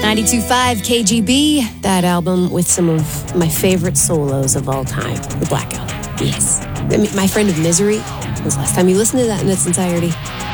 92.5 KGB, that album with some of my favorite solos of all time, the Black Album. Yes. I mean, My Friend of Misery was the last time you listened to that in its entirety.